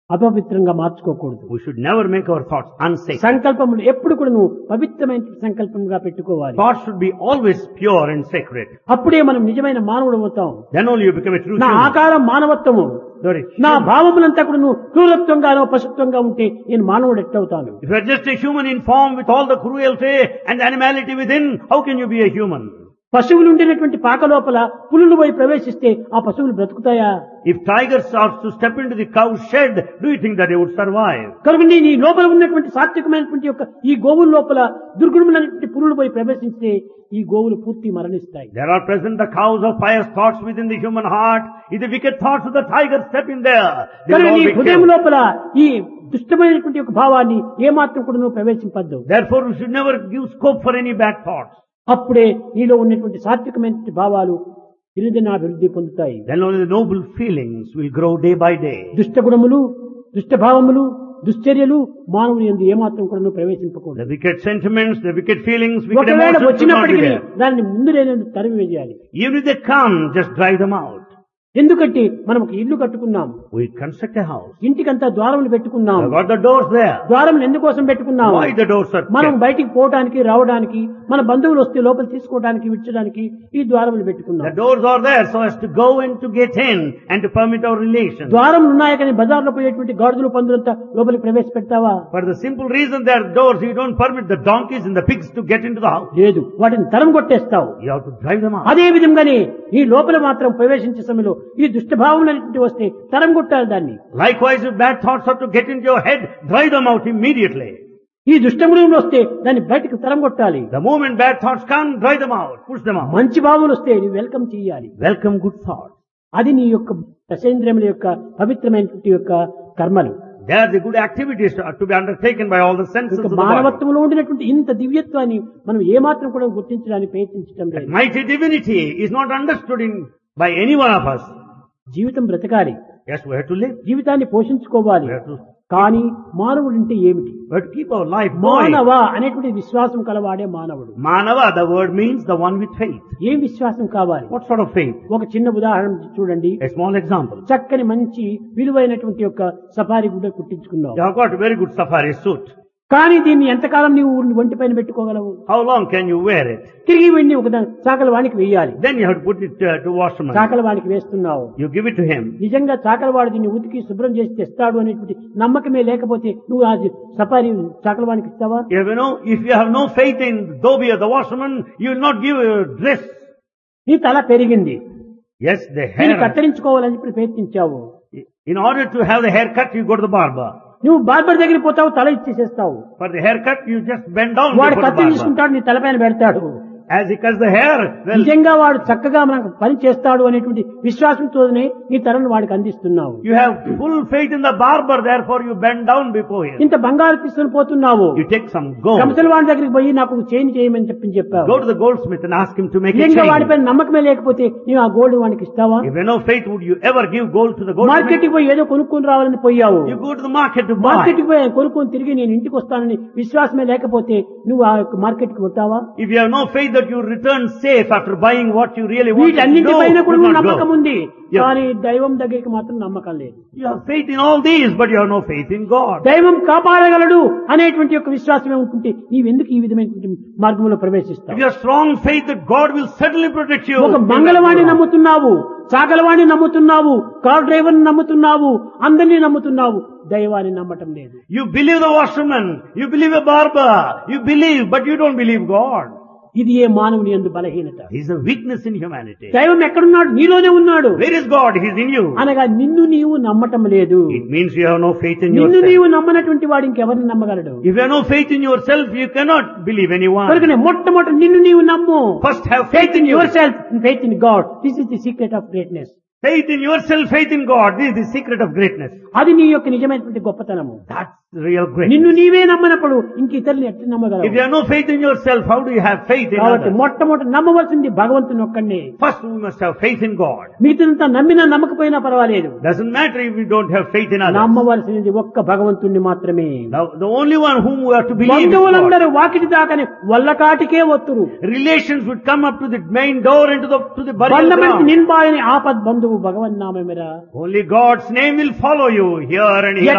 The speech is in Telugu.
అపవిత్రంగా మార్చుకోకూడదు. We should never make our thoughts unsacred. సంకల్పములు ఎప్పుడు కూడా నువ్వు పవిత్రమైన సంకల్పంగా పెట్టుకోవాలి. Thoughts should be always pure and sacred. అప్పుడే మనం నిజమైన మానవుడు అవుతాం. Then only you become a true నా human. ఆకారం మానవత్వము, నా భావములంతా కూడా నువ్వు క్రూరత్వంగానో పశుత్వంగా ఉంటే నేను మానవుడు ఎట్లవుతాను? If you are just a human in form with all the cruelty and animality within, how can you be a human? పశువులు ఉండేటువంటి పాక లోపల పులులు పోయి ప్రవేశిస్తే ఆ పశువులు బ్రతుకుతాయా? If tigers are to step into the cow shed, do you think that they would survive? కనుక నీ లోపల ఉన్నటువంటి సాత్వికమైనటువంటి యొక్క ఈ గోవుల లోపల దుర్గుణమైనటువంటి పులులు పోయి ప్రవేశిస్తే ఈ గోవులు పూర్తి మరణిస్తాయి. There are present the cows of pious thoughts within the human heart. If the wicked thoughts of the tiger step in there, they will కనుక all నీ be హృదయం killed. లోపల ఈ దుష్టమైనటువంటి యొక్క భావాన్ని ఏమాత్రం కూడా నువ్వు ప్రవేశింపద్దు. Therefore, we should never give scope for any bad thoughts. అప్పుడే నీలో ఉన్నటువంటి సాత్వికమైనటువంటి భావాలు దినదినాభివృద్ధి పొందుతాయి. Then only the noble feelings will grow day by day. దుష్ట గుణములు, దుష్ట భావములు, దుశ్చర్యలు మానవుని యందు ఏమాత్రం కూడా నువ్వు ప్రవేశింపకూడదు. The wicked sentiments, the wicked feelings, wicked ఒకవేళ emotions should not be వచ్చినప్పటికీ there. దాన్ని ముందు నేను తరిమి వేయాలి. Even if they come, just drive them out. ఎందుకంటే మనం ఒక ఇల్లు కట్టుకున్నాం, We construct a house. ఇంటికంతా ద్వారములు పెట్టుకున్నాం. We've got the doors there. ద్వారములు ఎందుకోసం పెట్టుకున్నాం? Why the doors are మనం kept? బయటికి పోవడానికి రావడానికి, మన బంధువులు వస్తే లోపల తీసుకోవడానికి విడిచడానికి ఈ ద్వారములు The పెట్టుకున్నాం. doors are there so as to go and to get in and to permit our relations. ద్వారములు ఉన్నాయి కానీ బజార్లో పోయేటువంటి గాడిదలు పందులంతా లోపలికి ప్రవేశపెడతావా? For the simple reason there are doors, you don't permit the donkeys and the pigs to get into the house. లేదు, వాటిని తరం కొట్టేస్తావు. You have to drive them out. అదే విధంగానే ఈ లోపల మాత్రం ప్రవేశించే సమయంలో ఈ దుష్ట భావములన్నింటి వస్తే తరం కొట్టాలి దాన్ని. Likewise, if bad thoughts are to get into your head, drive them out immediately. ఈ దుష్టములు వస్తే దాన్ని బయటకు తరం కొట్టాలి. The moment bad thoughts come, drive them out, push them out. మంచి భావములు వస్తే నువ్వు వెల్కమ్ చేయాలి. Welcome good thoughts. అది నీ యొక్క దశేంద్రియముల యొక్క పవిత్రమైనటువంటి యొక్క కర్మలు. They are the good activities to be undertaken by all the senses of the body. మానవత్వంలో ఉండినటువంటి ఇంత దివ్యత్వాన్ని మనం ఏమాత్రం కూడా గుర్తించడానికి ప్రయత్నించడం That లేదు. mighty divinity is not understood by any one of us. జీవితం బ్రతకాలి, Yes, we have to live. జీవితాన్ని పోషించుకోవాలి. We have to, కానీ మానవుడు అంటే ఏమిటి? we have to keep our life going. మానవ అనేటువంటి విశ్వాసం కలవాడే మానవుడు. Manava, the word means the one with faith. ఏం విశ్వాసం కావాలి? What sort of faith? ఒక చిన్న ఉదాహరణ చూడండి. A small example. చక్కని మంచి విలువైనటువంటి యొక్క సఫారీ గుడ్డ కుట్టించుకున్నావు. You have got a very good safari suit. కానీ దీన్ని ఎంతకాలం నీవు ఒంటి పైన పెట్టుకోగలవు? How long can you wear it? తిరిగి వెళ్ళి ఒక చాకల వాడికి వేయాలి. Then you have to put it to washerman. చాకల వాడికి వేస్తున్నావు. You give it to him. నిజంగా చాకల వాడు దీన్ని ఉతికి శుభ్రం చేసి తెస్తాడు అనేటువంటి నమ్మకమే లేకపోతే నువ్వు ఆ సఫారీ చాకల వాడికి ఇస్తావా? If you have no faith in Dhobi or the washerman, you will not give a dress. నీ తల పెరిగింది, Yes, the దీన్ని hair. కత్తిరించుకోవాలని చెప్పి ప్రయత్నించావు. In order to have the haircut, you go to the barber. నువ్వు బార్బర్ దగ్గర పోతావు, తల ఇచ్చేసేస్తావు. For the haircut, you just bend down వాడు before the కత్తి barber. తీసుకుంటాడు, నీ తలపైన పెడతాడు. As he cuts the hair, well, నిజంగా వాడు చక్కగా మనకు పని చేస్తాడు అనేటువంటి విశ్వాసంతోనే నీ తలను వాడికి అందిస్తున్నావు. you have full faith in the barber, therefore you bend down before him. ఇంత బంగారు తీసుకుని పోతున్నావు. You take some gold. కంసల వాడి దగ్గరికి పోయి నాకు చేంజ్ చేయమని చెప్పావు. Go to the goldsmith and ask him to make a నిజంగా change. వాడిపైన నమ్మకమే లేకపోతే నీవు ఆ గోల్డ్ వాడికి ఇస్తావా? If you have no faith, would you ever give gold to the goldsmith? Market కి పోయి ఏదో కొనుక్కొని రావాలని పోయావు. You go to the market to buy. Market కి పోయి కొనుక్కొని తిరిగి నేను ఇంటికి వస్తానని విశ్వాసమే లేకపోతే నువ్వు ఆ మార్కెట్ కి పోతావా? If you have no faith that you return safe after buying what you really want to వీటన్నింటి పైన do, కూడా you నువ్వు not నమ్మకం go. ఉంది, Yeah. కానీ దైవం దగ్గరికి మాత్రం నమ్మకం లేదు. You have faith in all these, but you have no faith in God. దైవం కాపాడగలడు అనేటువంటి యొక్క విశ్వాసమే ఉంటుంటే నీవెందుకు ఈ విధమైనటువంటి మార్గంలో If ప్రవేశిస్తావు? you have strong faith that God will certainly protect you, ఒక you will not మంగళవాణి go wrong. నమ్ముతున్నావు, చాకలవాణి నమ్ముతున్నావు, car driver నమ్ముతున్నావు, అందరినీ నమ్ముతున్నావు, దైవాన్ని నమ్మటం లేదు. You believe the washerman, you believe a barber, you believe, but you don't believe God. ఇది ఏ మానవుని యందు బలహీనత. He is a weakness in humanity. దైవం ఎక్కడున్నాడు? నీలోనే ఉన్నాడు. Where is God? He is in you. అనగా నిన్ను నీవు నమ్మటం లేదు. It means you have no faith in నిన్ను yourself. నీవు నమ్మనటువంటి వాడు ఇంకెవరిని నమ్మగలడు? If you have no faith in yourself, you cannot believe anyone. కనుకనే మొట్టమొదటి నిన్ను నీవు నమ్ము. First have Faith in yourself and faith in God. This is the secret of greatness. Faith in yourself, faith in God. This is the secret of greatness. అది నీ యొక్క నిజమైనటువంటి గొప్పతనము. That's the real greatness. నిన్ను నీవే నమ్మనప్పుడు ఇంక ఇతరులు ఎట్లా If నమ్మగలవు? you have no faith in yourself, how do you have faith in కాబట్టి others? మొట్టమొదటి నమ్మవలసింది భగవంతుని ఒక్కడినే. First we must have faith in God. మిగతాదంతా నమ్మినా నమ్మకపోయినా పర్వాలేదు. Doesn't matter if we don't have faith in others. నమ్మవలసినది ఒక్క భగవంతుణ్ణి మాత్రమే. The only one whom we have to believe is God. బంధువులందరూ Vakiti దాకానే వల్లకాటికే వత్తురు. Relations would come up to the main door and to the burial బంధమంటి ground. నిన్బాయని ఆపద్ బంధువు భగవన్ నామమిరా. Only God's name will follow you here and here.